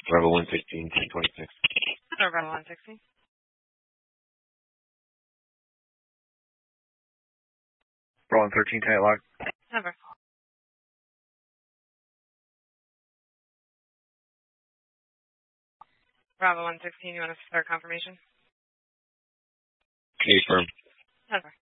Bravo 116, 1026. Bravo 116. Bravo 113, tight lock. Never. Bravo 116, you want to start confirmation? Confirm. Never.